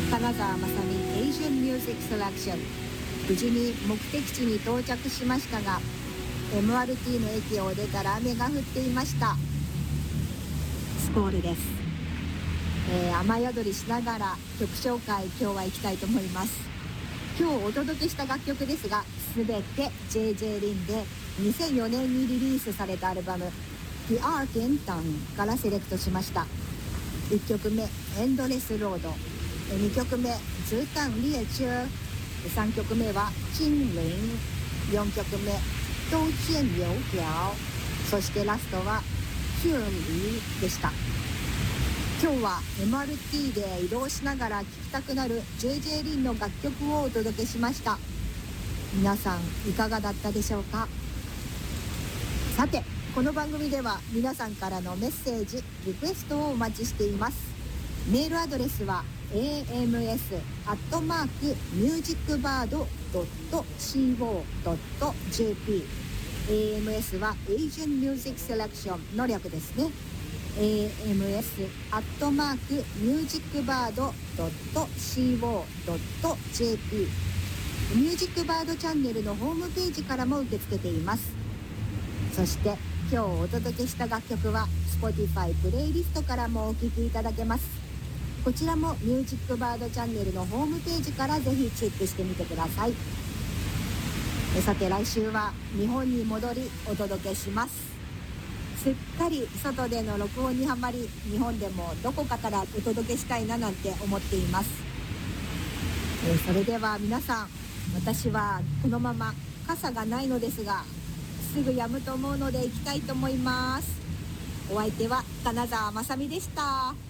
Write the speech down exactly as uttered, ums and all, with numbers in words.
金沢まさみ Asian Music Selection。 無事に目的地に到着しましたが、 エムアールティー の駅を出たら雨が降っていました。スコールです。えー、雨宿りしながら曲紹介、今日は行きたいと思います。今日お届けした楽曲ですが、すべて ジェイジェイ リンでにせんよねんにリリースされたアルバム The Art in Town からセレクトしました。いっきょくめエンドレスロード、にきょくめズータンリエチュー、さんきょくめはチンリン、よんきょくめドウチェンリョウギャオ、そしてラストはヒューリーでした。今日は エムアールティー で移動しながら聴きたくなる ジェイジェイ リンの楽曲をお届けしました。皆さんいかがだったでしょうか。さて、この番組では皆さんからのメッセージ、リクエストをお待ちしています。メールアドレスは エーエムエス アットマーク ミュージックバード ドット シーオー ドット ジェーピー。 エーエムエス は Asian Music Selection の略ですね。 エーエムエス アットマーク ミュージックバード ドット シーオー ドット ジェーピー。 ミュージックバードチャンネルのホームページからも受け付けています。そして今日お届けした楽曲は Spotify プレイリストからもお聴きいただけます。こちらもミュージックバードチャンネルのホームページからぜひチェックしてみてください。さて、来週は日本に戻りお届けします。すっかり外での録音にはまり、日本でもどこかからお届けしたいななんて思っています。それでは皆さん、私はこのまま傘がないのですが、すぐ止むと思うので行きたいと思います。お相手は金沢まさみでした。